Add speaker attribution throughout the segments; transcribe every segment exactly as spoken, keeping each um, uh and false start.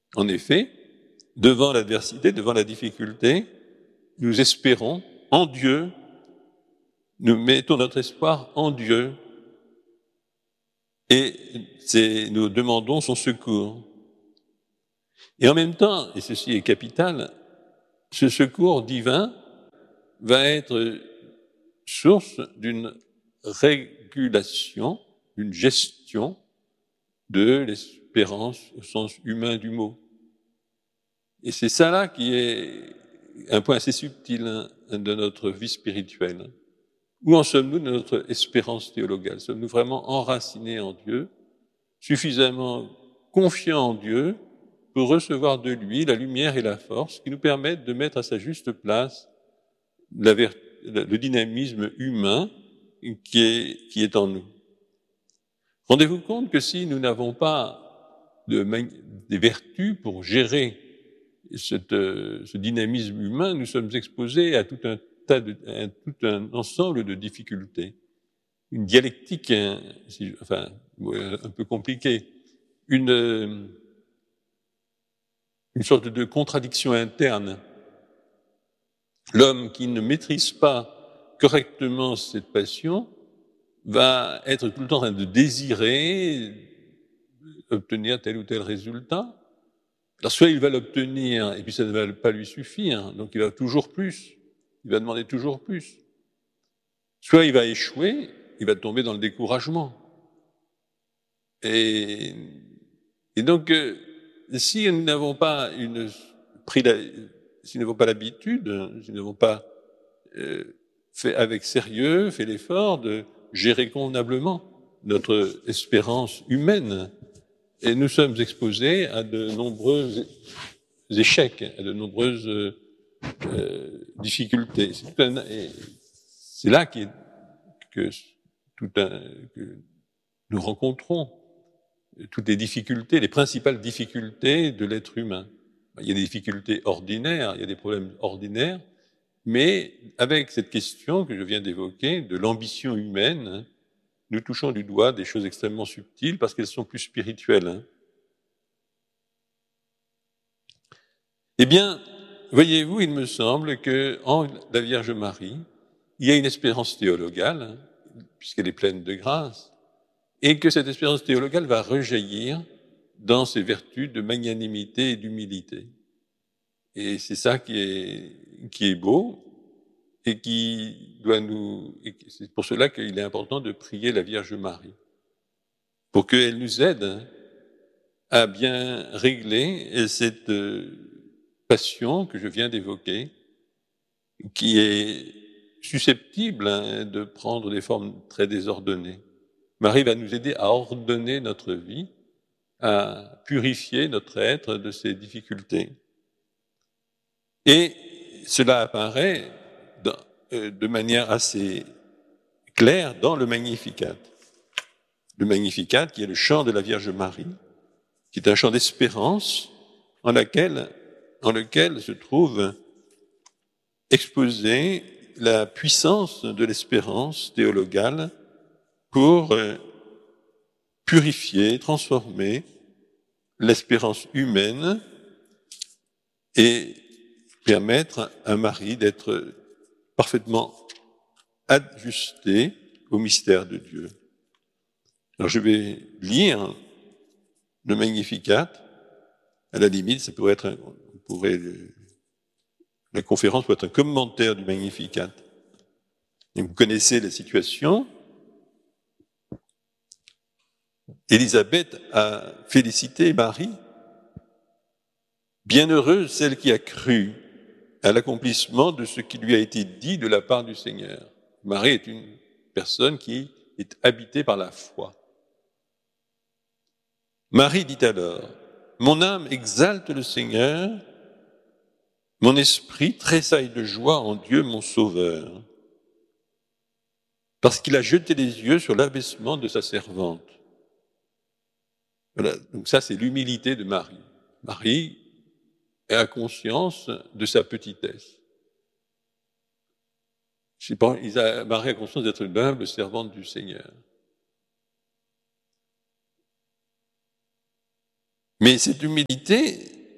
Speaker 1: En effet, devant l'adversité, devant la difficulté, nous espérons en Dieu, nous mettons notre espoir en Dieu et c'est, nous demandons son secours. Et en même temps, et ceci est capital, ce secours divin va être source d'une régulation, d'une gestion de l'espérance au sens humain du mot. Et c'est ça là qui est un point assez subtil hein, de notre vie spirituelle. Où en sommes-nous de notre espérance théologale? Sommes-nous vraiment enracinés en Dieu, suffisamment confiants en Dieu pour recevoir de lui la lumière et la force qui nous permettent de mettre à sa juste place la ver- le dynamisme humain qui est, qui est en nous? Rendez-vous compte que si nous n'avons pas de, des vertus pour gérer cette, ce dynamisme humain, nous sommes exposés à tout un tas de, à tout un ensemble de difficultés. Une dialectique, hein, si, enfin, un peu compliquée, une, une sorte de contradiction interne. L'homme qui ne maîtrise pas correctement cette passion va être tout le temps en train de désirer obtenir tel ou tel résultat. Alors soit il va l'obtenir et puis ça ne va pas lui suffire, donc il va toujours plus, il va demander toujours plus. Soit il va échouer, il va tomber dans le découragement. Et, et donc, euh, si nous n'avons pas une, pris la, si nous n'avons pas l'habitude, si nous n'avons pas euh, fait avec sérieux, fait l'effort de gérer convenablement notre espérance humaine, et nous sommes exposés à de nombreux échecs, à de nombreuses euh, difficultés. C'est, un, c'est là qui est, que, tout un, que nous rencontrons toutes les difficultés, les principales difficultés de l'être humain. Il y a des difficultés ordinaires, il y a des problèmes ordinaires, mais avec cette question que je viens d'évoquer de l'ambition humaine, nous touchons du doigt des choses extrêmement subtiles parce qu'elles sont plus spirituelles. Hein. Eh bien, voyez-vous, il me semble que en la Vierge Marie, il y a une espérance théologale, hein, puisqu'elle est pleine de grâce, et que cette espérance théologale va rejaillir dans ses vertus de magnanimité et d'humilité. Et c'est ça qui est, qui est beau et qui doit nous... Et c'est pour cela qu'il est important de prier la Vierge Marie, pour qu'elle nous aide à bien régler cette passion que je viens d'évoquer, qui est susceptible hein, de prendre des formes très désordonnées. Marie va nous aider à ordonner notre vie, à purifier notre être de ces difficultés. Et cela apparaît dans, euh, de manière assez claire dans le Magnificat. Le Magnificat, qui est le chant de la Vierge Marie, qui est un chant d'espérance en, laquelle, en lequel se trouve exposée la puissance de l'espérance théologale pour euh, purifier, transformer l'espérance humaine et permettre à Marie d'être parfaitement ajustée au mystère de Dieu. Alors je vais lire le Magnificat. À la limite, ça pourrait être, un, on pourrait, la conférence pourrait être un commentaire du Magnificat. Et vous connaissez la situation. Élisabeth a félicité Marie. Bienheureuse celle qui a cru à l'accomplissement de ce qui lui a été dit de la part du Seigneur. Marie est une personne qui est habitée par la foi. Marie dit alors, « Mon âme exalte le Seigneur, mon esprit tressaille de joie en Dieu mon Sauveur, parce qu'il a jeté les yeux sur l'abaissement de sa servante. » Voilà, donc ça c'est l'humilité de Marie. Marie a conscience de sa petitesse. Je sais pas, Marie a conscience d'être une humble servante du Seigneur. Mais cette humilité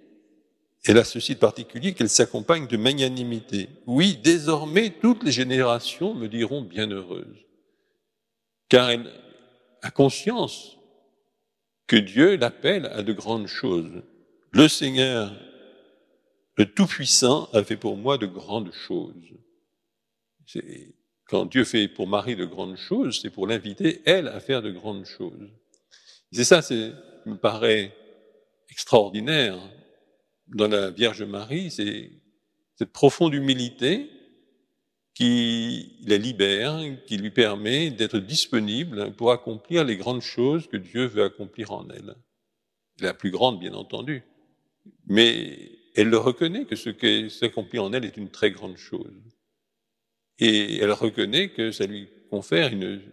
Speaker 1: elle a ceci de particulier qu'elle s'accompagne de magnanimité. Oui, désormais, toutes les générations me diront bienheureuse, car elle a conscience que Dieu l'appelle à de grandes choses. Le Seigneur, le Tout-Puissant, a fait pour moi de grandes choses. C'est, quand Dieu fait pour Marie de grandes choses, c'est pour l'inviter, elle, à faire de grandes choses. C'est ça, c'est, me paraît extraordinaire dans la Vierge Marie, c'est cette profonde humilité qui la libère, qui lui permet d'être disponible pour accomplir les grandes choses que Dieu veut accomplir en elle. La plus grande, bien entendu. Mais elle le reconnaît que ce qui s'accomplit en elle est une très grande chose. Et elle reconnaît que ça lui confère une,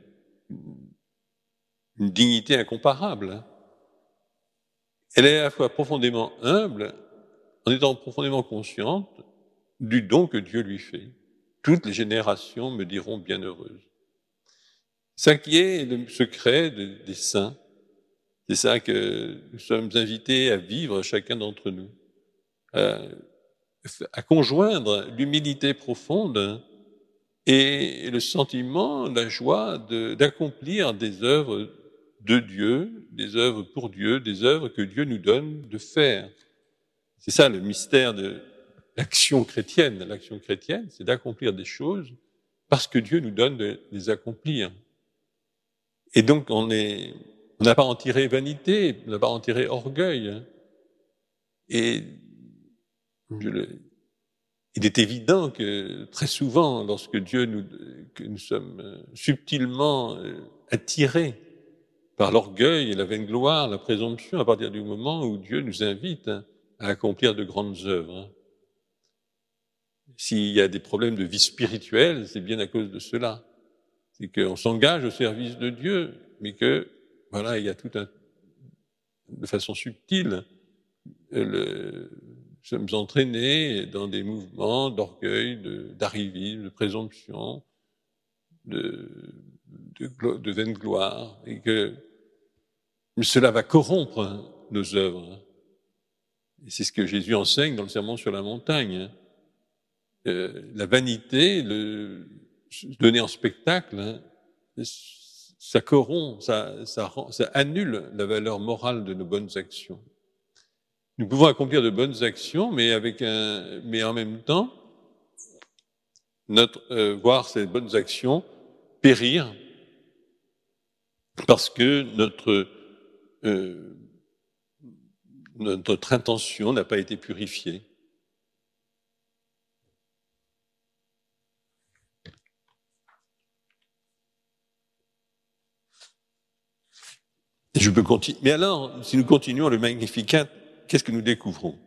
Speaker 1: une dignité incomparable. Elle est à la fois profondément humble, en étant profondément consciente du don que Dieu lui fait. Toutes les générations me diront bienheureuse. Ça qui est le secret de, des saints, c'est ça que nous sommes invités à vivre chacun d'entre nous, à, à conjoindre l'humilité profonde et le sentiment, la joie de, d'accomplir des œuvres de Dieu, des œuvres pour Dieu, des œuvres que Dieu nous donne de faire. C'est ça le mystère de l'action chrétienne. L'action chrétienne, c'est d'accomplir des choses parce que Dieu nous donne de les accomplir. Et donc on est, on n'a pas à en tirer vanité, on n'a pas à en tirer orgueil. Et je le, il est évident que très souvent, lorsque Dieu nous, que nous sommes subtilement attirés par l'orgueil et la vaingloire, la présomption, à partir du moment où Dieu nous invite à accomplir de grandes œuvres. S'il y a des problèmes de vie spirituelle, c'est bien à cause de cela. C'est qu'on s'engage au service de Dieu, mais que, voilà, il y a tout un, de façon subtile, le, nous sommes entraînés dans des mouvements d'orgueil, de, d'arrivisme, de présomption, de, de, de vaine gloire, et que cela va corrompre nos œuvres. Et c'est ce que Jésus enseigne dans le Sermon sur la montagne. Euh, la vanité, le donner en spectacle, hein, ça corrompt, ça, ça, ça annule la valeur morale de nos bonnes actions. Nous pouvons accomplir de bonnes actions, mais avec un, mais en même temps, notre, euh, voir ces bonnes actions périr parce que notre, euh, notre intention n'a pas été purifiée. Je peux continuer. Mais alors, si nous continuons le Magnificat, qu'est-ce que nous découvrons?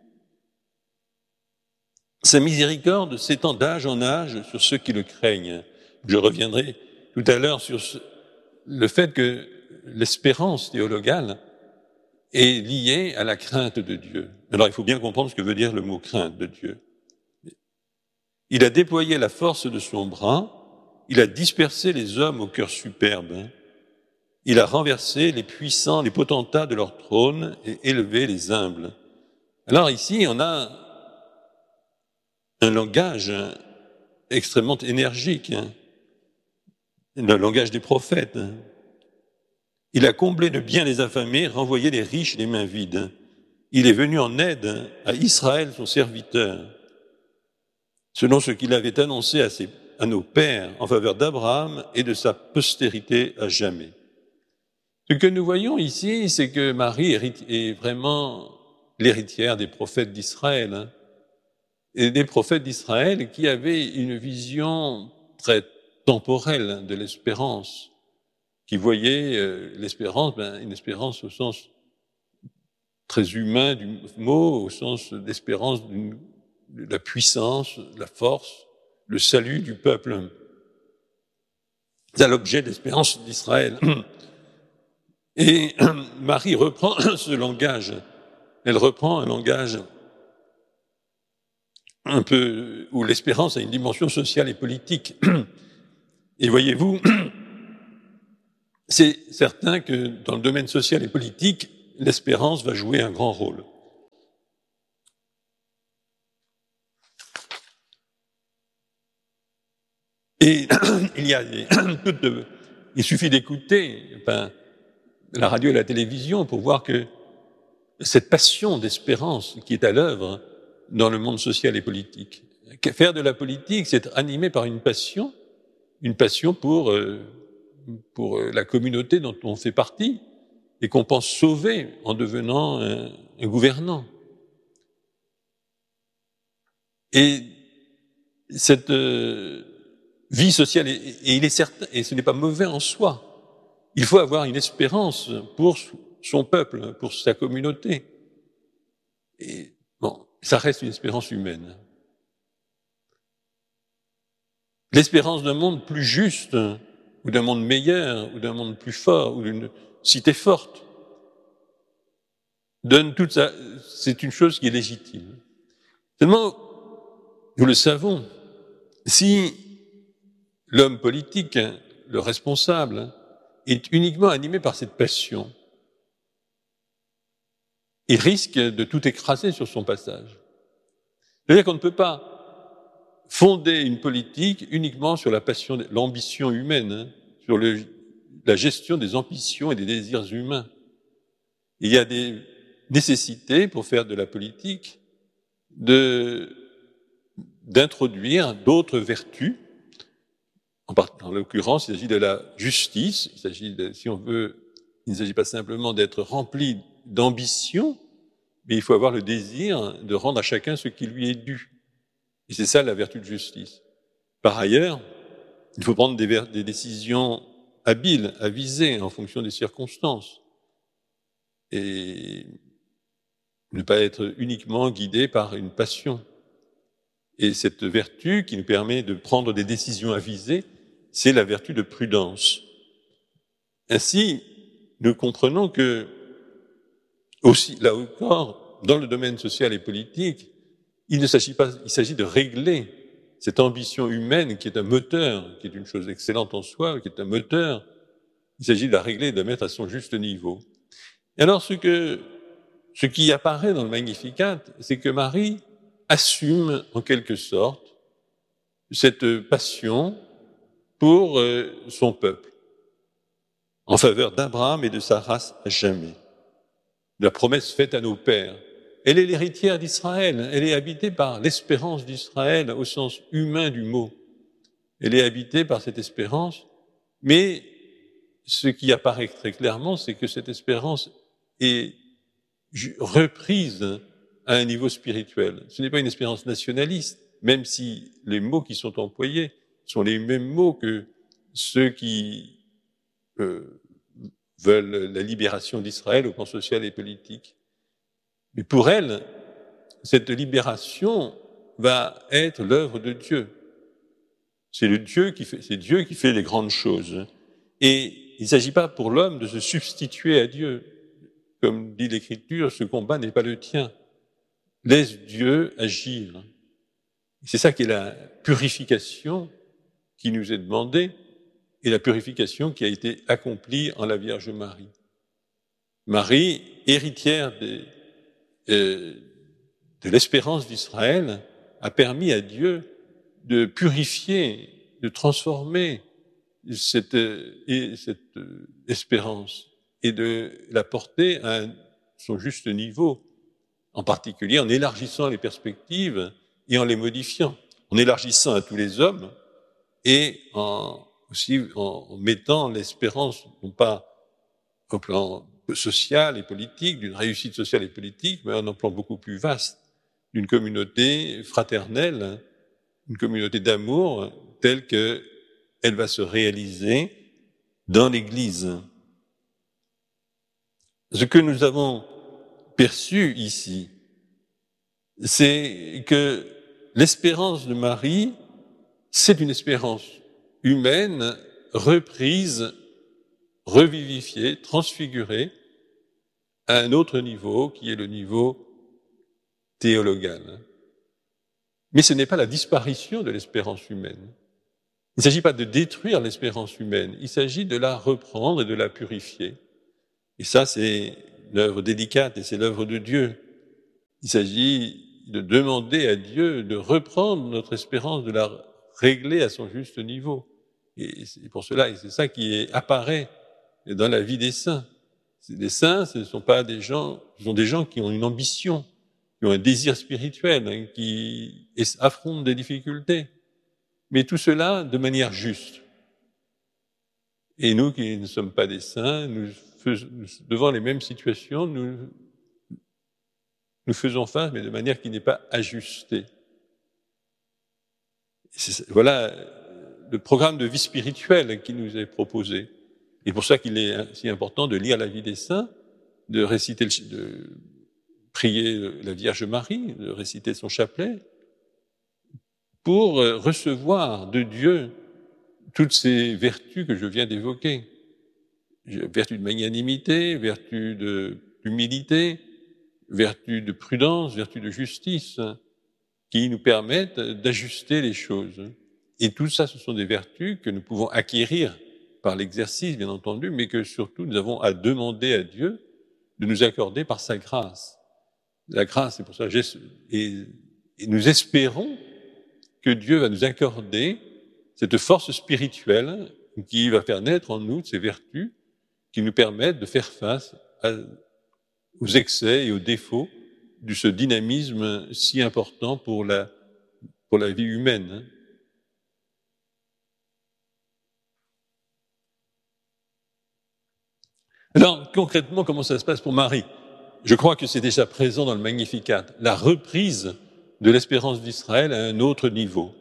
Speaker 1: Sa miséricorde s'étend d'âge en âge sur ceux qui le craignent. Je reviendrai tout à l'heure sur ce, le fait que l'espérance théologale est liée à la crainte de Dieu. Alors, il faut bien comprendre ce que veut dire le mot crainte de Dieu. Il a déployé la force de son bras, il a dispersé les hommes au cœur superbe, il a renversé les puissants, les potentats de leur trône et élevé les humbles. Alors ici, on a un langage extrêmement énergique, hein, le langage des prophètes. Il a comblé de biens les affamés, renvoyé les riches les mains vides. Il est venu en aide à Israël, son serviteur, selon ce qu'il avait annoncé à, ses, à nos pères en faveur d'Abraham et de sa postérité à jamais. Ce que nous voyons ici, c'est que Marie est vraiment l'héritière des prophètes d'Israël, hein, et des prophètes d'Israël qui avaient une vision très temporelle de l'espérance, qui voyaient euh, l'espérance, ben, une espérance au sens très humain du mot, au sens d'espérance d'une, de la puissance, de la force, le salut du peuple. C'est l'objet d'espérance d'Israël. Et Marie reprend ce langage, elle reprend un langage un peu où l'espérance a une dimension sociale et politique. Et voyez-vous, c'est certain que dans le domaine social et politique, l'espérance va jouer un grand rôle. Et il y a des, toutes, il suffit d'écouter, enfin, la radio et la télévision pour voir que cette passion d'espérance qui est à l'œuvre dans le monde social et politique. Faire de la politique, c'est être animé par une passion, une passion pour, euh, pour la communauté dont on fait partie et qu'on pense sauver en devenant un, un gouvernant. Et cette euh, vie sociale, et, et il est certain, et ce n'est pas mauvais en soi, il faut avoir une espérance pour son peuple, pour sa communauté. Et bon, ça reste une espérance humaine. L'espérance d'un monde plus juste, ou d'un monde meilleur, ou d'un monde plus fort, ou d'une cité forte, donne toute ça, c'est une chose qui est légitime. Seulement, nous le savons, si l'homme politique, le responsable, est uniquement animé par cette passion, il risque de tout écraser sur son passage. C'est-à-dire qu'on ne peut pas fonder une politique uniquement sur la passion, l'ambition humaine, hein, sur le, la gestion des ambitions et des désirs humains. Il y a des nécessités pour faire de la politique de, d'introduire d'autres vertus. En, en l'occurrence, il s'agit de la justice. Il s'agit de, si on veut, il ne s'agit pas simplement d'être rempli d'ambition, mais il faut avoir le désir de rendre à chacun ce qui lui est dû. Et c'est ça la vertu de justice. Par ailleurs, il faut prendre des, des décisions habiles, avisées, en fonction des circonstances. Et ne pas être uniquement guidé par une passion. Et cette vertu qui nous permet de prendre des décisions avisées, c'est la vertu de prudence. Ainsi, nous comprenons que, aussi, là encore, dans le domaine social et politique, il ne s'agit pas, il s'agit de régler cette ambition humaine qui est un moteur, qui est une chose excellente en soi, qui est un moteur. Il s'agit de la régler et de la mettre à son juste niveau. Et alors, ce que, ce qui apparaît dans le Magnificat, c'est que Marie assume, en quelque sorte, cette passion pour euh, son peuple, en faveur d'Abraham et de sa race à jamais. La promesse faite à nos pères. Elle est l'héritière d'Israël. Elle est habitée par l'espérance d'Israël au sens humain du mot. Elle est habitée par cette espérance, mais ce qui apparaît très clairement, c'est que cette espérance est reprise à un niveau spirituel. Ce n'est pas une espérance nationaliste, même si les mots qui sont employés sont les mêmes mots que ceux qui euh, veulent la libération d'Israël au plan social et politique. Mais pour elle, cette libération va être l'œuvre de Dieu. C'est le Dieu qui fait, c'est Dieu qui fait les grandes choses. Et il ne s'agit pas pour l'homme de se substituer à Dieu. Comme dit l'Écriture, ce combat n'est pas le tien. Laisse Dieu agir. C'est ça qui est la purification qui nous est demandée et la purification qui a été accomplie en la Vierge Marie. Marie, héritière des, euh, de l'espérance d'Israël, a permis à Dieu de purifier, de transformer cette, et cette espérance et de la porter à son juste niveau, en particulier en élargissant les perspectives et en les modifiant, en élargissant à tous les hommes et en, aussi en mettant l'espérance, non pas au plan social et politique, d'une réussite sociale et politique, mais en un plan beaucoup plus vaste, d'une communauté fraternelle, une communauté d'amour telle qu'elle va se réaliser dans l'Église. Ce que nous avons perçu ici, c'est que l'espérance de Marie, c'est une espérance humaine reprise, revivifiée, transfigurée à un autre niveau qui est le niveau théologal. Mais ce n'est pas la disparition de l'espérance humaine. Il ne s'agit pas de détruire l'espérance humaine, il s'agit de la reprendre et de la purifier. Et ça, c'est l'œuvre délicate et c'est l'œuvre de Dieu. Il s'agit de demander à Dieu de reprendre notre espérance, de la réglé à son juste niveau. Et c'est pour cela, et c'est ça qui est, apparaît dans la vie des saints. Les saints, ce ne sont pas des gens, ce sont des gens qui ont une ambition, qui ont un désir spirituel, hein, qui affrontent des difficultés. Mais tout cela de manière juste. Et nous qui ne sommes pas des saints, nous faisons, devant les mêmes situations, nous, nous faisons face, mais de manière qui n'est pas ajustée. C'est, voilà le programme de vie spirituelle qui nous est proposé. Et pour ça qu'il est si important de lire la vie des saints, de réciter, le, de prier la Vierge Marie, de réciter son chapelet, pour recevoir de Dieu toutes ces vertus que je viens d'évoquer. Vertu de magnanimité, vertu d'humilité, vertu de prudence, vertu de justice, qui nous permettent d'ajuster les choses. Et tout ça, ce sont des vertus que nous pouvons acquérir par l'exercice, bien entendu, mais que surtout nous avons à demander à Dieu de nous accorder par sa grâce. La grâce, c'est pour ça, et, et nous espérons que Dieu va nous accorder cette force spirituelle qui va faire naître en nous ces vertus qui nous permettent de faire face à, aux excès et aux défauts de ce dynamisme si important pour la, pour la vie humaine. Alors, concrètement, comment ça se passe pour Marie? Je crois que c'est déjà présent dans le Magnificat, la reprise de l'espérance d'Israël à un autre niveau.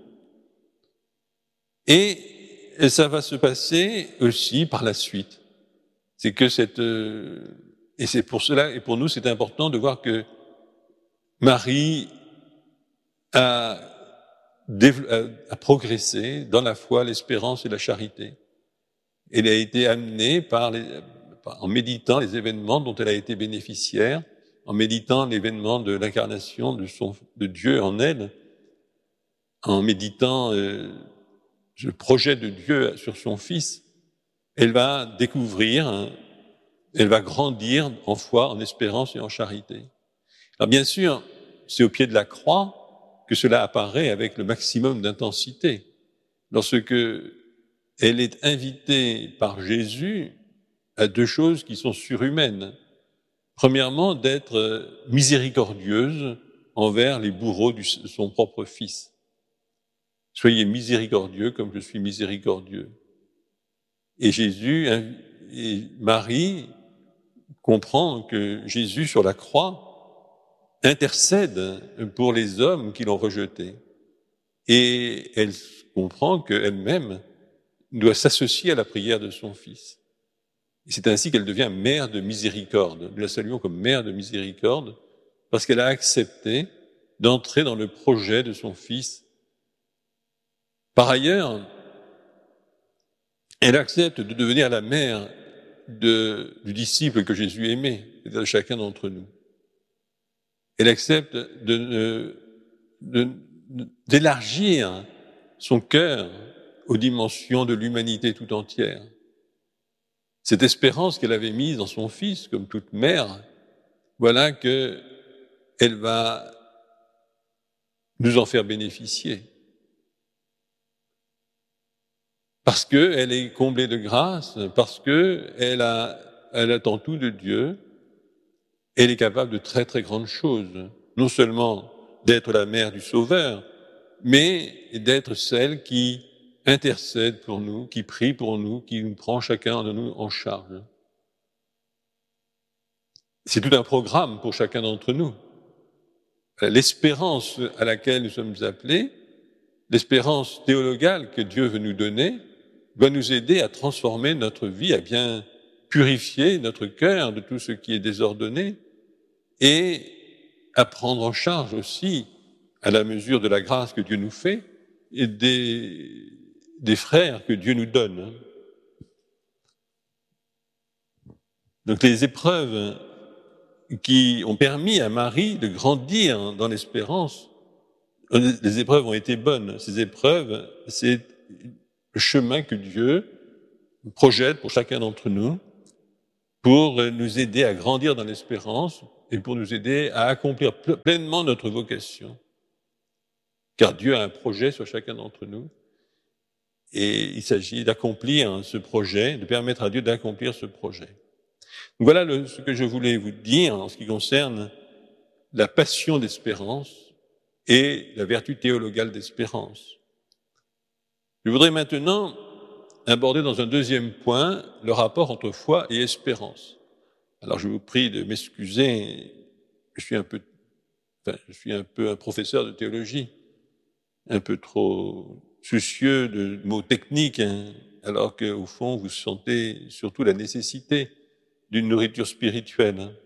Speaker 1: Et ça va se passer aussi par la suite. C'est que cette, et c'est pour cela, et pour nous, c'est important de voir que Marie a, a progressé dans la foi, l'espérance et la charité. Elle a été amenée par les, en méditant les événements dont elle a été bénéficiaire, en méditant l'événement de l'incarnation de son, de Dieu en elle, en méditant euh, le projet de Dieu sur son Fils, elle va découvrir, hein, elle va grandir en foi, en espérance et en charité. Alors bien sûr, c'est au pied de la croix que cela apparaît avec le maximum d'intensité. Lorsque elle est invitée par Jésus à deux choses qui sont surhumaines. Premièrement, d'être miséricordieuse envers les bourreaux de son propre Fils. Soyez miséricordieux comme je suis miséricordieux. Et Jésus et Marie comprend que Jésus sur la croix intercède pour les hommes qui l'ont rejeté. Et elle comprend qu'elle-même doit s'associer à la prière de son Fils. Et c'est ainsi qu'elle devient mère de miséricorde. Nous la saluons comme mère de miséricorde parce qu'elle a accepté d'entrer dans le projet de son Fils. Par ailleurs, elle accepte de devenir la mère de, du disciple que Jésus aimait, c'est-à-dire de chacun d'entre nous. Elle accepte de, de, de, d'élargir son cœur aux dimensions de l'humanité tout entière. Cette espérance qu'elle avait mise dans son Fils, comme toute mère, voilà que elle va nous en faire bénéficier. Parce qu'elle est comblée de grâce, parce qu'elle a, elle attend tout de Dieu, elle est capable de très très grandes choses. Non seulement d'être la mère du Sauveur, mais d'être celle qui intercède pour nous, qui prie pour nous, qui nous prend chacun de nous en charge. C'est tout un programme pour chacun d'entre nous. L'espérance à laquelle nous sommes appelés, l'espérance théologale que Dieu veut nous donner, doit nous aider à transformer notre vie, à bien purifier notre cœur de tout ce qui est désordonné et à prendre en charge aussi, à la mesure de la grâce que Dieu nous fait, et des, des frères que Dieu nous donne. Donc les épreuves qui ont permis à Marie de grandir dans l'espérance, les épreuves ont été bonnes. Ces épreuves, c'est le chemin que Dieu projette pour chacun d'entre nous pour nous aider à grandir dans l'espérance et pour nous aider à accomplir pleinement notre vocation. Car Dieu a un projet sur chacun d'entre nous Et il s'agit d'accomplir ce projet, de permettre à Dieu d'accomplir ce projet. Donc voilà le, ce que je voulais vous dire en ce qui concerne la passion d'espérance et la vertu théologale d'espérance. Je voudrais maintenant aborder dans un deuxième point le rapport entre foi et espérance. Alors je vous prie de m'excuser, je suis un peu, enfin, je suis un peu un professeur de théologie, un peu trop soucieux de mots techniques, hein, alors qu'au fond vous sentez surtout la nécessité d'une nourriture spirituelle. Hein.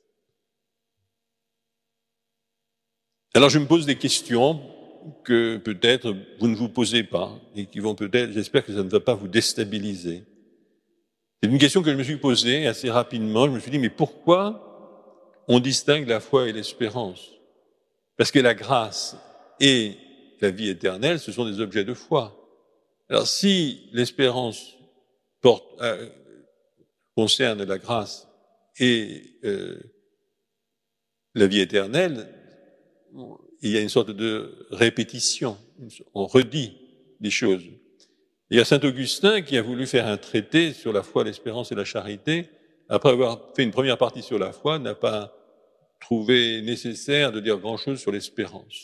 Speaker 1: Alors je me pose des questions que peut-être vous ne vous posez pas et qui vont peut-être, j'espère que ça ne va pas vous déstabiliser. C'est une question que je me suis posée assez rapidement. Je me suis dit, mais pourquoi on distingue la foi et l'espérance? Parce que la grâce et la vie éternelle, ce sont des objets de foi. Alors si l'espérance porte, euh, concerne la grâce et euh, la vie éternelle, il y a une sorte de répétition, on redit des choses. Il y a saint Augustin qui a voulu faire un traité sur la foi, l'espérance et la charité. Après avoir fait une première partie sur la foi, n'a pas trouvé nécessaire de dire grand-chose sur l'espérance.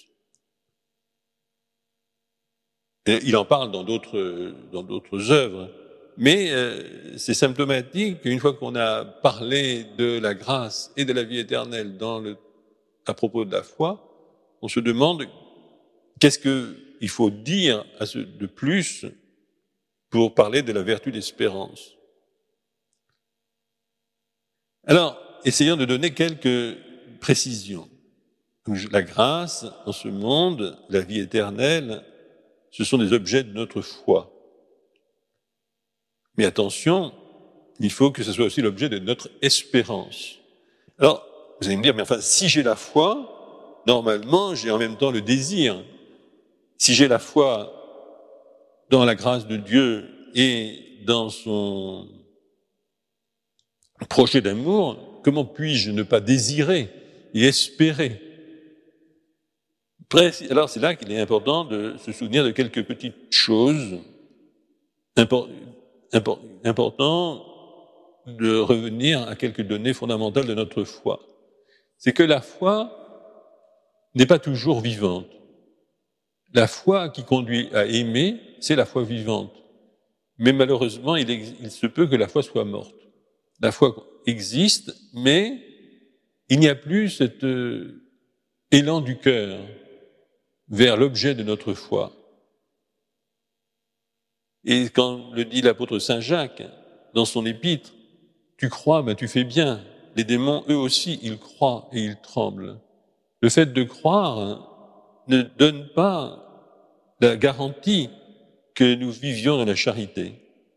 Speaker 1: Et il en parle dans d'autres, dans d'autres œuvres. Mais euh, c'est symptomatique qu'une fois qu'on a parlé de la grâce et de la vie éternelle dans le, à propos de la foi, on se demande qu'est-ce qu'il faut dire à ce, de plus pour parler de la vertu d'espérance. Alors, essayons de donner quelques précisions. La grâce, en ce monde, la vie éternelle, ce sont des objets de notre foi. Mais attention, il faut que ce soit aussi l'objet de notre espérance. Alors, vous allez me dire, mais enfin, si j'ai la foi, normalement, j'ai en même temps le désir. Si j'ai la foi dans la grâce de Dieu et dans son projet d'amour, comment puis-je ne pas désirer et espérer? Alors c'est là qu'il est important de se souvenir de quelques petites choses impor- impor- importantes, de revenir à quelques données fondamentales de notre foi. C'est que la foi n'est pas toujours vivante. La foi qui conduit à aimer, c'est la foi vivante. Mais malheureusement, il, ex- il se peut que la foi soit morte. La foi existe, mais il n'y a plus cet euh, élan du cœur vers l'objet de notre foi. Et quand le dit l'apôtre Saint Jacques dans son épître, tu crois, mais tu fais bien. Les démons, eux aussi, ils croient et ils tremblent. Le fait de croire ne donne pas la garantie que nous vivions dans la charité.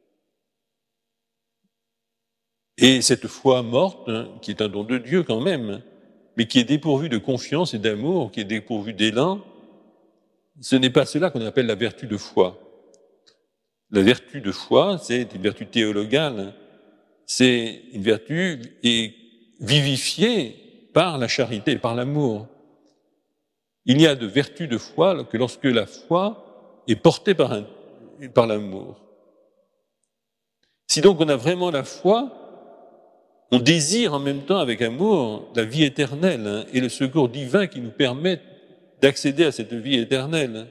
Speaker 1: Et cette foi morte, hein, qui est un don de Dieu quand même, mais qui est dépourvue de confiance et d'amour, qui est dépourvue d'élan, ce n'est pas cela qu'on appelle la vertu de foi. La vertu de foi, c'est une vertu théologale, c'est une vertu et vivifiée par la charité, par l'amour. Il n'y a de vertu de foi que lorsque la foi est portée par, un, par l'amour. Si donc on a vraiment la foi, on désire en même temps avec amour la vie éternelle, hein, et le secours divin qui nous permet d'accéder à cette vie éternelle.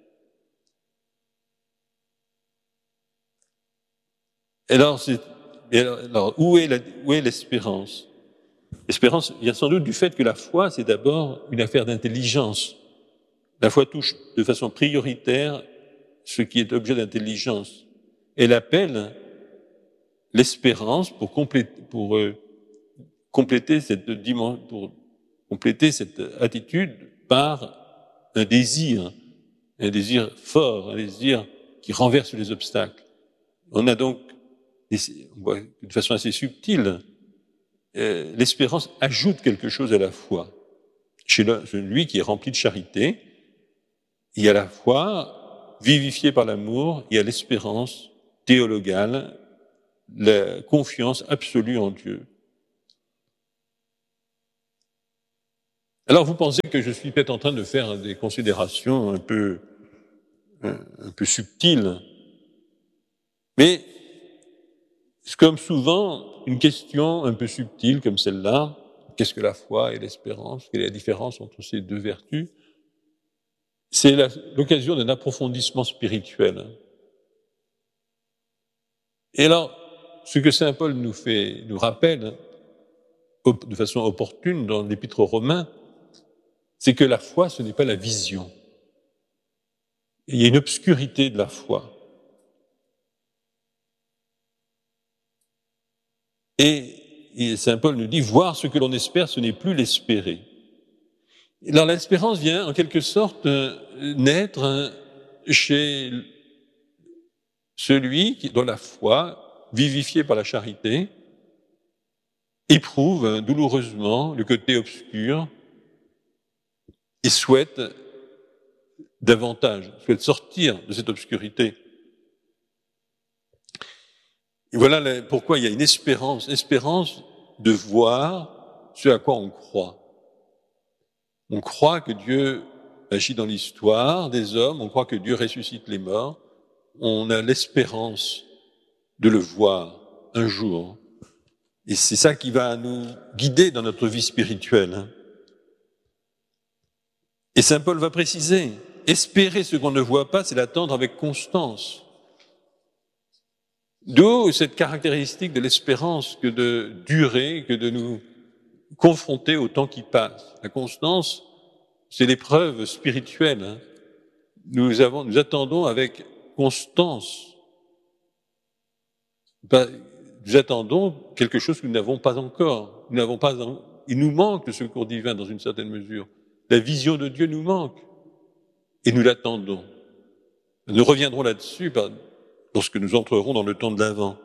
Speaker 1: Alors, c'est, alors, alors où est la, où est l'espérance? L'espérance vient sans doute du fait que la foi, c'est d'abord une affaire d'intelligence. La foi touche de façon prioritaire ce qui est objet d'intelligence. Elle appelle l'espérance pour compléter, pour, euh, compléter cette dimension, pour compléter cette attitude par un désir, un désir fort, un désir qui renverse les obstacles. On a donc, on voit de façon assez subtile, euh, l'espérance ajoute quelque chose à la foi. Chez celui qui est rempli de charité, il y a la foi vivifiée par l'amour, il y a l'espérance théologale, la confiance absolue en Dieu. Alors vous pensez que je suis peut-être en train de faire des considérations un peu, un peu subtiles, Mais, comme souvent, une question un peu subtile comme celle-là, qu'est-ce que la foi et l'espérance? Quelle est la différence entre ces deux vertus? C'est la, l'occasion d'un approfondissement spirituel. Et alors, ce que saint Paul nous fait, nous rappelle, de façon opportune dans l'Épître aux Romains, c'est que la foi, ce n'est pas la vision. Il y a une obscurité de la foi. Et, et saint Paul nous dit, voir ce que l'on espère, ce n'est plus l'espérer. Alors l'espérance vient en quelque sorte naître chez celui qui, dont la foi, vivifiée par la charité, éprouve douloureusement le côté obscur et souhaite davantage, souhaite sortir de cette obscurité. Et voilà pourquoi il y a une espérance, espérance de voir ce à quoi on croit. On croit que Dieu agit dans l'histoire des hommes, on croit que Dieu ressuscite les morts, on a l'espérance de le voir un jour. Et c'est ça qui va nous guider dans notre vie spirituelle. Et saint Paul va préciser, espérer ce qu'on ne voit pas, c'est l'attendre avec constance. D'où cette caractéristique de l'espérance que de durer, que de nous confronter au temps qui passe. La constance, c'est l'épreuve spirituelle. Hein. Nous avons, nous attendons avec constance. Nous attendons quelque chose que nous n'avons pas encore. Nous n'avons pas, il nous manque le secours divin dans une certaine mesure. La vision de Dieu nous manque. Et nous l'attendons. Nous reviendrons là-dessus lorsque nous entrerons dans le temps de l'Avent.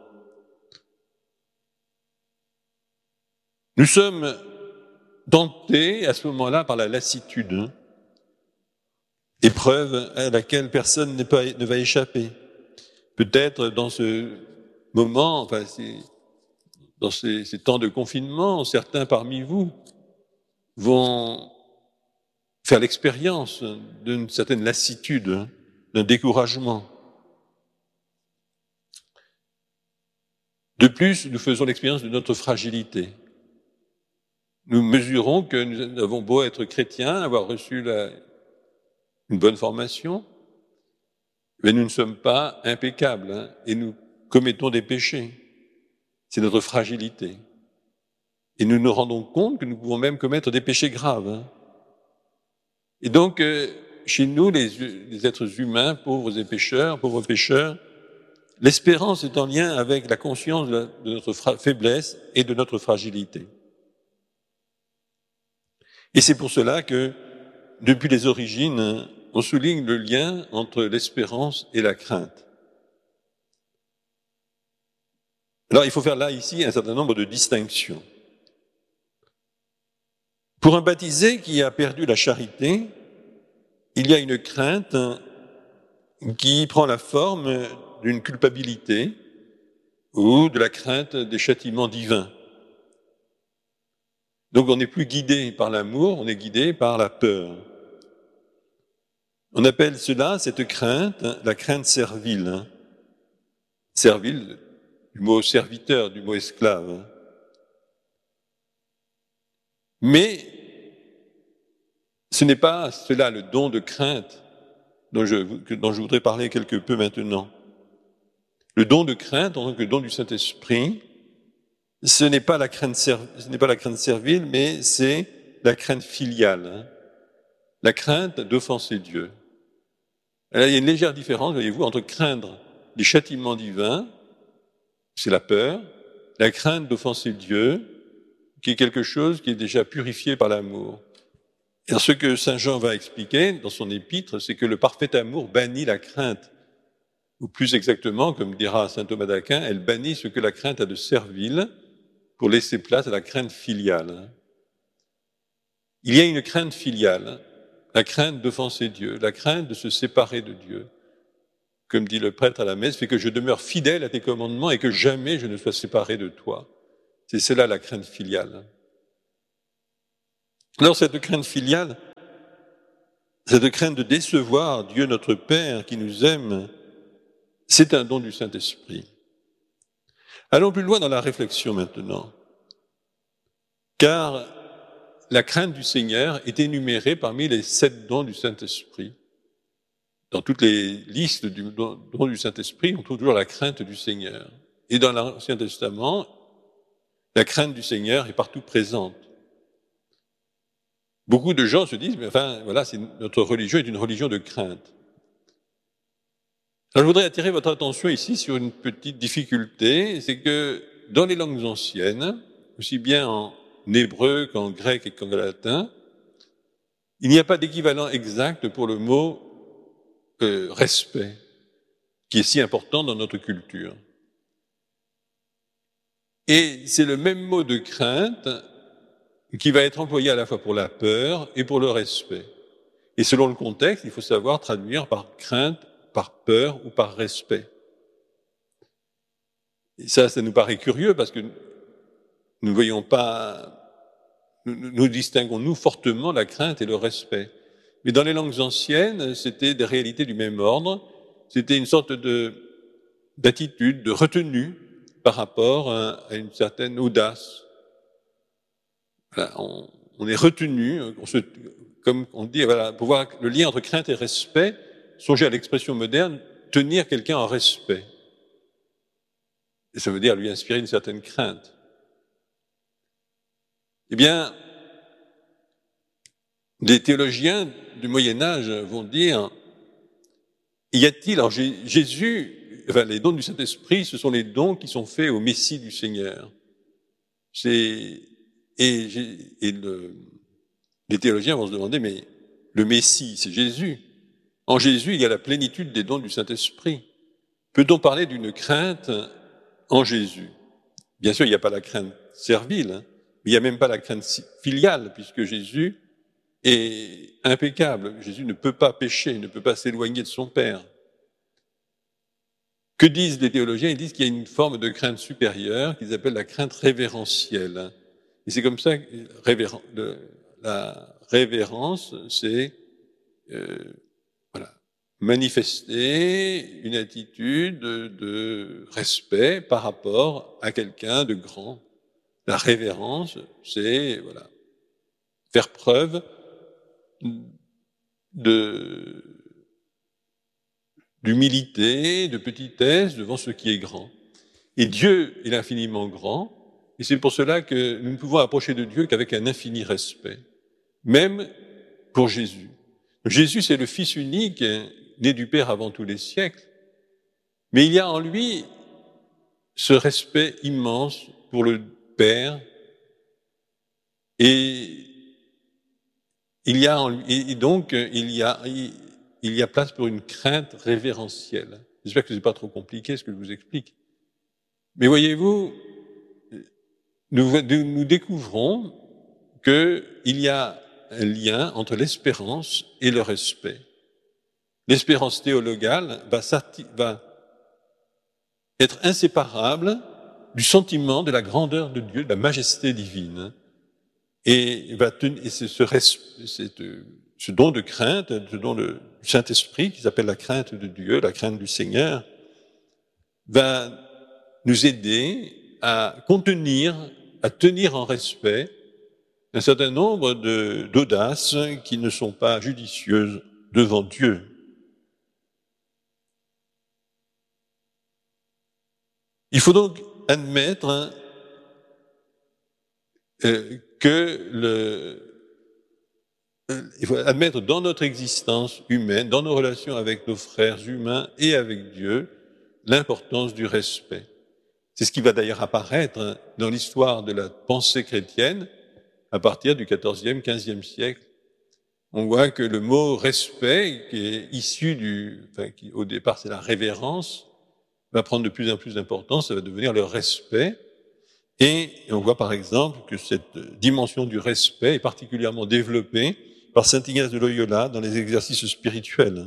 Speaker 1: Nous sommes tentés à ce moment-là par la lassitude, hein, épreuve à laquelle personne n'est pas, ne va échapper. Peut-être dans ce moment, enfin, dans ces, ces temps de confinement, certains parmi vous vont faire l'expérience d'une certaine lassitude, hein, d'un découragement. De plus, nous faisons l'expérience de notre fragilité. Nous mesurons que nous avons beau être chrétiens, avoir reçu la, une bonne formation, mais nous ne sommes pas impeccables, hein, et nous commettons des péchés. C'est notre fragilité. Et nous nous rendons compte que nous pouvons même commettre des péchés graves. Hein. Et donc, euh, chez nous, les, les êtres humains, pauvres et pécheurs, pauvres pécheurs, l'espérance est en lien avec la conscience de, la, de notre fra- faiblesse et de notre fragilité. Et c'est pour cela que, depuis les origines, on souligne le lien entre l'espérance et la crainte. Alors, il faut faire là, ici, un certain nombre de distinctions. Pour un baptisé qui a perdu la charité, il y a une crainte qui prend la forme d'une culpabilité ou de la crainte des châtiments divins. Donc on n'est plus guidé par l'amour, on est guidé par la peur. On appelle cela, cette crainte, la crainte servile. Servile, du mot serviteur, du mot esclave. Mais ce n'est pas cela le don de crainte dont je, dont je voudrais parler quelque peu maintenant. Le don de crainte, en tant que don du Saint-Esprit, ce n'est pas la crainte, ce n'est pas la crainte servile, mais c'est la crainte filiale, hein, la crainte d'offenser Dieu. Alors, il y a une légère différence, voyez-vous, entre craindre les châtiments divins, c'est la peur, la crainte d'offenser Dieu, qui est quelque chose qui est déjà purifié par l'amour. Et ce que saint Jean va expliquer dans son épître, c'est que le parfait amour bannit la crainte. Ou plus exactement, comme dira saint Thomas d'Aquin, elle bannit ce que la crainte a de servile pour laisser place à la crainte filiale. Il y a une crainte filiale, la crainte d'offenser Dieu, la crainte de se séparer de Dieu. Comme dit le prêtre à la messe, fait que je demeure fidèle à tes commandements et que jamais je ne sois séparé de toi. C'est cela la crainte filiale. Alors cette crainte filiale, cette crainte de décevoir Dieu notre Père qui nous aime c'est un don du Saint-Esprit. Allons plus loin dans la réflexion maintenant, car la crainte du Seigneur est énumérée parmi les sept dons du Saint-Esprit. Dans toutes les listes du don du Saint-Esprit, on trouve toujours la crainte du Seigneur. Et dans l'Ancien Testament, la crainte du Seigneur est partout présente. Beaucoup de gens se disent, mais enfin, voilà, c'est, notre religion est une religion de crainte. Alors, je voudrais attirer votre attention ici sur une petite difficulté, c'est que dans les langues anciennes, aussi bien en hébreu qu'en grec et qu'en latin, il n'y a pas d'équivalent exact pour le mot euh, respect, qui est si important dans notre culture. Et c'est le même mot de crainte qui va être employé à la fois pour la peur et pour le respect. Et selon le contexte, il faut savoir traduire par crainte, par peur ou par respect. Et ça, ça nous paraît curieux parce que nous ne voyons pas, nous, nous distinguons, nous, fortement la crainte et le respect. Mais dans les langues anciennes, c'était des réalités du même ordre. C'était une sorte de, d'attitude, de retenue par rapport à, à une certaine audace. Voilà, on, on est retenu, on se, comme on dit, voilà, pour voir le lien entre crainte et respect, songez à l'expression moderne, tenir quelqu'un en respect. Et ça veut dire lui inspirer une certaine crainte. Eh bien, des théologiens du Moyen-Âge vont dire, y a-t-il, alors Jésus, enfin, les dons du Saint-Esprit, ce sont les dons qui sont faits au Messie du Seigneur. C'est, et, et le, les théologiens vont se demander, mais le Messie, c'est Jésus. En Jésus, il y a la plénitude des dons du Saint-Esprit. Peut-on parler d'une crainte en Jésus? Bien sûr, il n'y a pas la crainte servile, hein, mais il n'y a même pas la crainte filiale, puisque Jésus est impeccable. Jésus ne peut pas pécher, ne peut pas s'éloigner de son Père. Que disent les théologiens? Ils disent qu'il y a une forme de crainte supérieure qu'ils appellent la crainte révérentielle. Et c'est comme ça que la révérence, c'est euh, voilà, manifester une attitude de, de respect par rapport à quelqu'un de grand. La révérence, c'est voilà, faire preuve de, d'humilité, de petitesse devant ce qui est grand. Et Dieu est infiniment grand, et c'est pour cela que nous ne pouvons approcher de Dieu qu'avec un infini respect, même pour Jésus. Jésus, c'est le Fils unique, né du Père avant tous les siècles, mais il y a en lui ce respect immense pour le Père, et il y a en lui, et donc il y a, il y a place pour une crainte révérentielle. J'espère que ce n'est pas trop compliqué ce que je vous explique. Mais voyez-vous, nous, nous découvrons qu'il y a un lien entre l'espérance et le respect. L'espérance théologale va, va être inséparable du sentiment de la grandeur de Dieu, de la majesté divine. Et, va tenir, et c'est ce, cette, ce don de crainte, ce don du Saint-Esprit, qui s'appelle la crainte de Dieu, la crainte du Seigneur, va nous aider à contenir, à tenir en respect un certain nombre de, d'audaces qui ne sont pas judicieuses devant Dieu. Il faut donc admettre hein, euh, que le, euh, il faut admettre dans notre existence humaine, dans nos relations avec nos frères humains et avec Dieu, l'importance du respect. C'est ce qui va d'ailleurs apparaître dans l'histoire de la pensée chrétienne à partir du quatorzième, quinzième siècle. On voit que le mot respect, qui est issu du, enfin, qui, au départ c'est la révérence, va prendre de plus en plus d'importance, ça va devenir le respect. Et on voit par exemple que cette dimension du respect est particulièrement développée par saint Ignace de Loyola dans les exercices spirituels.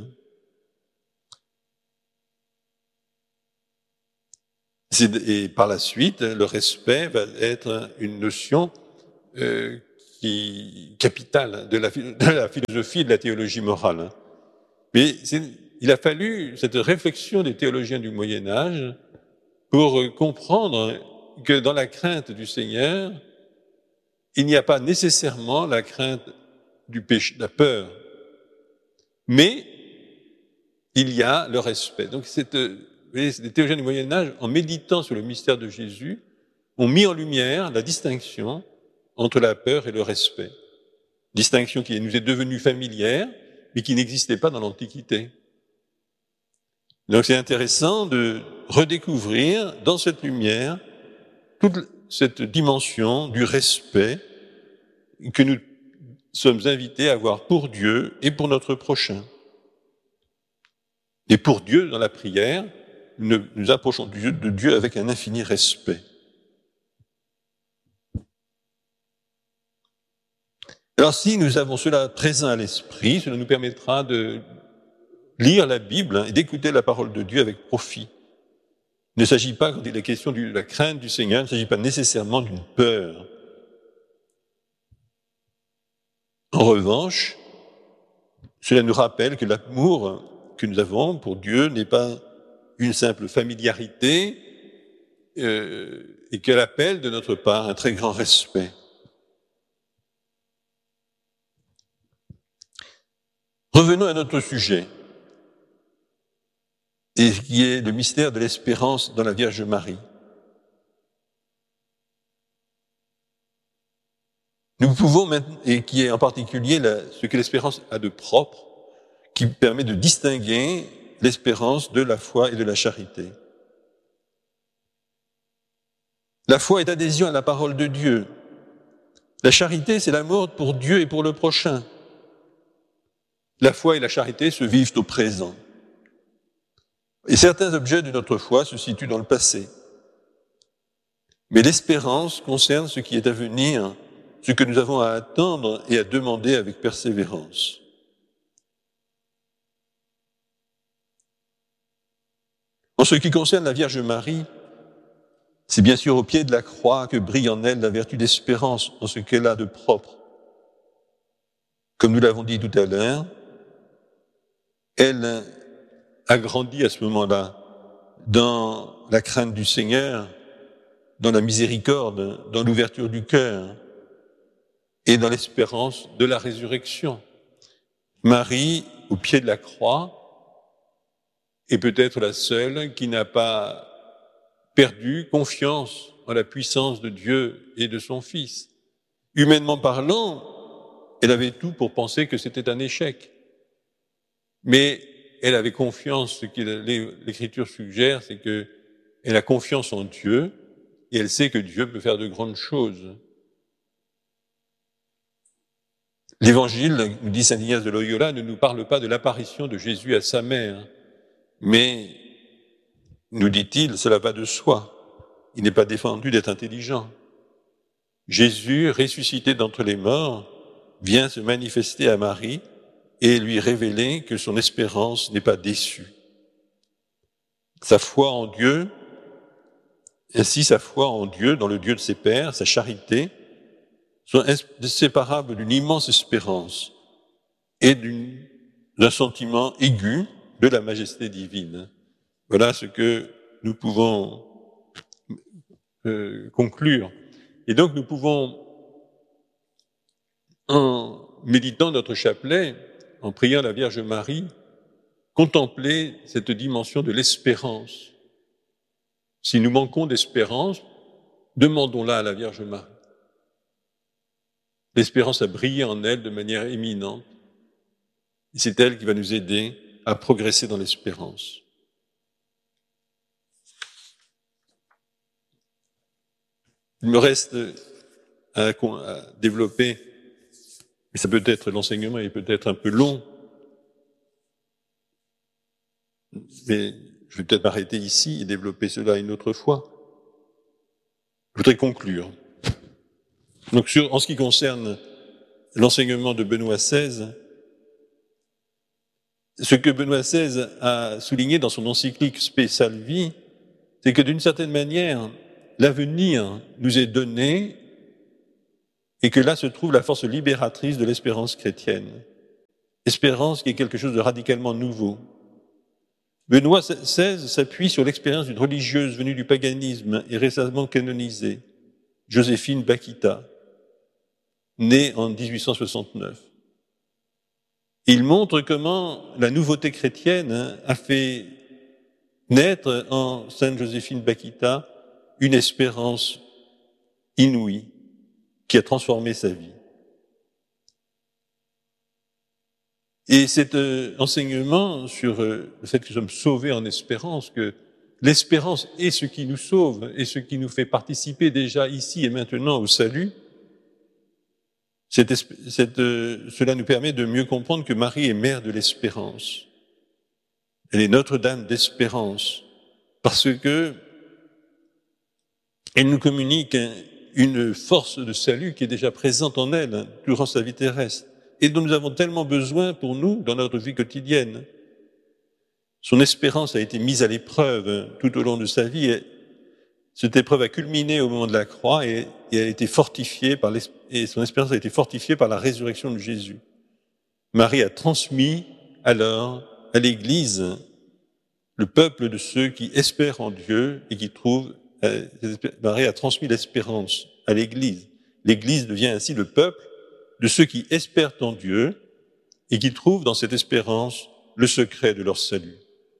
Speaker 1: Et par la suite, le respect va être une notion euh, qui capitale de la, de la philosophie et de la théologie morale. Mais c'est il a fallu cette réflexion des théologiens du Moyen-Âge pour comprendre que dans la crainte du Seigneur, il n'y a pas nécessairement la crainte du péché, la peur, mais il y a le respect. Donc, cette, vous voyez, les théologiens du Moyen-Âge, en méditant sur le mystère de Jésus, ont mis en lumière la distinction entre la peur et le respect. Distinction qui nous est devenue familière, mais qui n'existait pas dans l'Antiquité. Donc c'est intéressant de redécouvrir dans cette lumière toute cette dimension du respect que nous sommes invités à avoir pour Dieu et pour notre prochain. Et pour Dieu, dans la prière, nous nous approchons de Dieu avec un infini respect. Alors si nous avons cela présent à l'esprit, cela nous permettra de lire la Bible et d'écouter la parole de Dieu avec profit. Il ne s'agit pas, quand il est question de la crainte du Seigneur, il ne s'agit pas nécessairement d'une peur. En revanche, cela nous rappelle que l'amour que nous avons pour Dieu n'est pas une simple familiarité euh, et qu'elle appelle de notre part un très grand respect. Revenons à notre sujet, et qui est le mystère de l'espérance dans la Vierge Marie. Nous pouvons maintenant, et qui est en particulier la, ce que l'espérance a de propre, qui permet de distinguer l'espérance de la foi et de la charité. La foi est adhésion à la parole de Dieu. La charité, c'est l'amour pour Dieu et pour le prochain. La foi et la charité se vivent au présent. Et certains objets de notre foi se situent dans le passé. Mais l'espérance concerne ce qui est à venir, ce que nous avons à attendre et à demander avec persévérance. En ce qui concerne la Vierge Marie, c'est bien sûr au pied de la croix que brille en elle la vertu d'espérance, en ce qu'elle a de propre. Comme nous l'avons dit tout à l'heure, elle a grandi à ce moment-là dans la crainte du Seigneur, dans la miséricorde, dans l'ouverture du cœur et dans l'espérance de la résurrection. Marie, au pied de la croix, est peut-être la seule qui n'a pas perdu confiance en la puissance de Dieu et de son Fils. Humainement parlant, elle avait tout pour penser que c'était un échec. Mais elle avait confiance, ce que l'Écriture suggère, c'est qu'elle a confiance en Dieu et elle sait que Dieu peut faire de grandes choses. L'Évangile, nous dit saint Ignace de Loyola, ne nous parle pas de l'apparition de Jésus à sa mère, mais, nous dit-il, cela va de soi. Il n'est pas défendu d'être intelligent. Jésus, ressuscité d'entre les morts, vient se manifester à Marie et lui révéler que son espérance n'est pas déçue. Sa foi en Dieu, ainsi sa foi en Dieu, dans le Dieu de ses pères, sa charité, sont inséparables d'une immense espérance et d'une, d'un sentiment aigu de la majesté divine. Voilà ce que nous pouvons euh, conclure. Et donc nous pouvons, en méditant notre chapelet, en priant la Vierge Marie, contempler cette dimension de l'espérance. Si nous manquons d'espérance, demandons-la à la Vierge Marie. L'espérance a brillé en elle de manière éminente, et c'est elle qui va nous aider à progresser dans l'espérance. Il me reste à, à développer, mais ça peut être, l'enseignement est peut-être un peu long, mais je vais peut-être m'arrêter ici et développer cela une autre fois. Je voudrais conclure. Donc, sur, en ce qui concerne l'enseignement de Benoît seize, ce que Benoît seize a souligné dans son encyclique Spe Salvi, c'est que d'une certaine manière, l'avenir nous est donné et que là se trouve la force libératrice de l'espérance chrétienne. Espérance qui est quelque chose de radicalement nouveau. Benoît seize s'appuie sur l'expérience d'une religieuse venue du paganisme et récemment canonisée, Joséphine Bakhita, née en dix-huit cent soixante-neuf. Il montre comment la nouveauté chrétienne hein, a fait naître en Sainte Joséphine Bakhita une espérance inouïe qui a transformé sa vie. Et cet euh, enseignement sur euh, le fait que nous sommes sauvés en espérance, que l'espérance est ce qui nous sauve et ce qui nous fait participer déjà ici et maintenant au salut, cette, cette, euh, cela nous permet de mieux comprendre que Marie est mère de l'espérance. Elle est Notre-Dame d'espérance parce que elle nous communique une force de salut qui est déjà présente en elle durant sa vie terrestre et dont nous avons tellement besoin pour nous dans notre vie quotidienne. Son espérance a été mise à l'épreuve tout au long de sa vie. Et cette épreuve a culminé au moment de la croix et, et a été fortifiée par et son espérance a été fortifiée par la résurrection de Jésus. Marie a transmis alors à l'Église le peuple de ceux qui espèrent en Dieu et qui trouvent. Euh, Marie a transmis l'espérance à l'Église. L'Église devient ainsi le peuple de ceux qui espèrent en Dieu et qui trouvent dans cette espérance le secret de leur salut.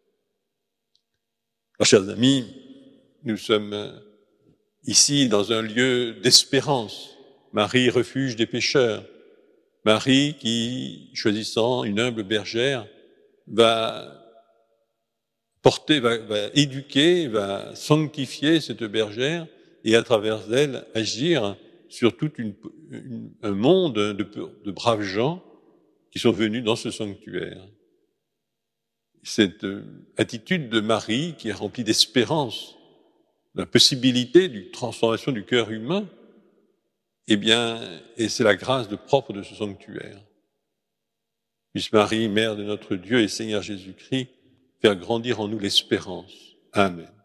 Speaker 1: Alors, chers amis, nous sommes ici dans un lieu d'espérance. Marie, refuge des pécheurs. Marie qui, choisissant une humble bergère, va porter, va, va éduquer, va sanctifier cette bergère et à travers elle agir sur tout une, une, un monde de, de braves gens qui sont venus dans ce sanctuaire. Cette euh, attitude de Marie qui est remplie d'espérance, la possibilité d'une transformation du cœur humain, eh bien, et c'est la grâce de propre de ce sanctuaire. Puisse Marie, Mère de notre Dieu et Seigneur Jésus-Christ, faire grandir en nous l'espérance. Amen.